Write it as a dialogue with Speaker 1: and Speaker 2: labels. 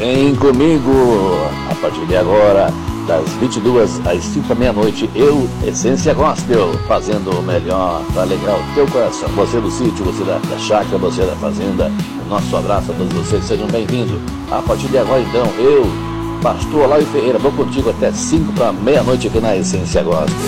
Speaker 1: Vem comigo, a partir de agora, das 22 às 5 da meia-noite, eu, Essência Gospel, fazendo o melhor para alegrar o teu coração. Você do sítio, você da chácara, você da fazenda, o nosso abraço a todos vocês, sejam bem-vindos. A partir de agora, então, eu, Pastor Olaio Ferreira, vou contigo até 5 para meia-noite aqui na Essência Gospel.